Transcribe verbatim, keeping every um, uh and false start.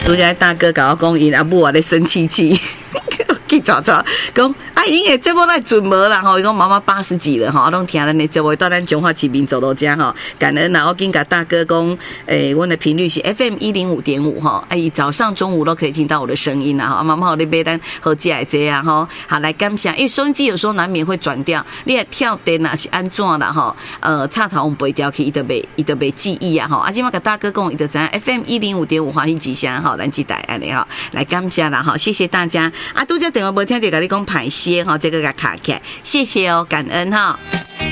拄则大哥甲我讲，因阿母啊咧生气气，去找找讲。啊，因诶节目来准无啦吼，伊讲妈妈八十几了吼，拢听咱的节目到咱中华市民走路家吼，感恩啦！我紧甲大哥讲，诶、欸，阮的频率是 F M 一零五点五吼，哎，早上中午都可以听到我的声音啦吼，妈妈好，你买咱好食的这样吼，好来感谢，因为收音机有时候难免会转掉，你也跳电啊是安怎啦吼，呃，插头我们不会掉去，伊都袂伊都袂记忆啊吼，啊，今麦甲大哥讲，伊就知 F M 一零五点五欢喜吉祥吼，咱这台安尼吼，来感谢啦吼，谢谢大家啊，拄则电话无听着甲你讲歹势。好，这个给卡起来，谢谢哦，感恩哈。